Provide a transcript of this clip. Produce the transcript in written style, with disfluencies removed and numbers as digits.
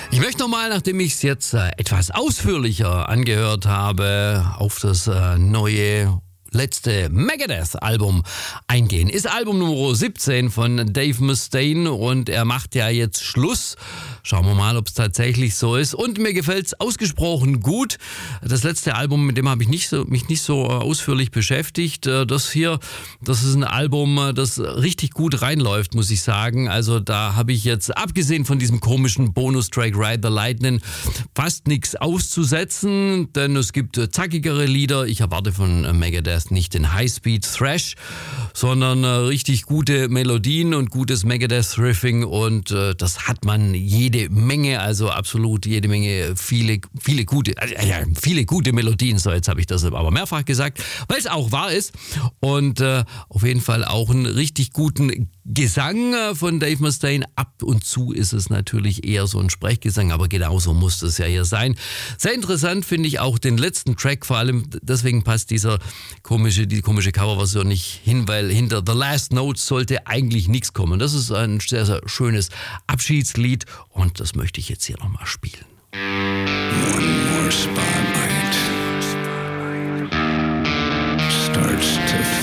Ich möchte nochmal, nachdem ich es jetzt etwas ausführlicher angehört habe, auf das neue letzte Megadeth-Album eingehen. Ist Album Nummer 17 von Dave Mustaine und er macht ja jetzt Schluss. Schauen wir mal, ob es tatsächlich so ist. Und mir gefällt es ausgesprochen gut. Das letzte Album, mit dem habe ich mich nicht so ausführlich beschäftigt. Das ist ein Album, das richtig gut reinläuft, muss ich sagen. Also da habe ich jetzt, abgesehen von diesem komischen Bonustrack Ride the Lightning, fast nichts auszusetzen, denn es gibt zackigere Lieder. Ich erwarte von Megadeth nicht den High-Speed-Thrash, sondern richtig gute Melodien und gutes Megadeth-Riffing und das hat man jede Menge, also absolut jede Menge, viele gute Melodien. So, jetzt habe ich das aber mehrfach gesagt, weil es auch wahr ist und auf jeden Fall auch einen richtig guten Gesang von Dave Mustaine. Ab und zu ist es natürlich eher so ein Sprechgesang, aber genauso muss es ja hier sein. Sehr interessant finde ich auch den letzten Track, vor allem deswegen passt die komische Coverversion nicht hin, weil hinter The Last Note sollte eigentlich nichts kommen. Das ist ein sehr, sehr schönes Abschiedslied und das möchte ich jetzt hier nochmal spielen.